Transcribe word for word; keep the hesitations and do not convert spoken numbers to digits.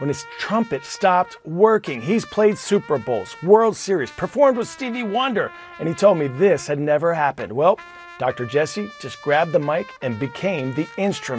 when his trumpet stopped working. He's played Super Bowls, World Series, performed with Stevie Wonder, and he told me this had never happened. Well, Doctor Jesse just grabbed the mic and became the instrument